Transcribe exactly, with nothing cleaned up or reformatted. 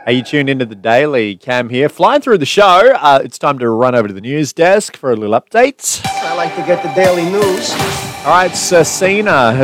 Are you tuned into the Daily? Cam here, flying through the show. Uh, it's time to run over to the news desk for a little update. I like to get the daily news. All right, Cena